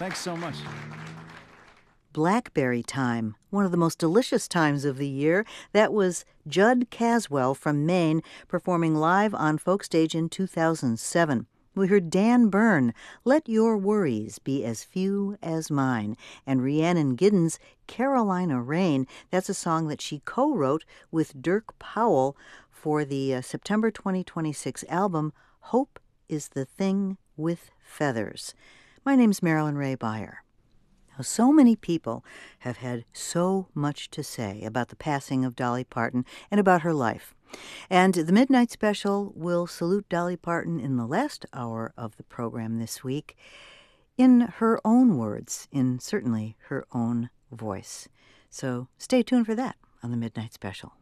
Thanks so much. Blackberry Time, one of the most delicious times of the year. That was Judd Caswell from Maine performing live on Folk Stage in 2007. We heard Dan Byrne, Let Your Worries Be As Few As Mine, and Rhiannon Giddens, Carolina Rain. That's a song that she co-wrote with Dirk Powell for the September 2026 album, Hope is the Thing with Feathers. My name's Marilyn Ray Beyer. Now, so many people have had so much to say about the passing of Dolly Parton and about her life. And the Midnight Special will salute Dolly Parton in the last hour of the program this week in her own words, in certainly her own voice. So stay tuned for that on the Midnight Special.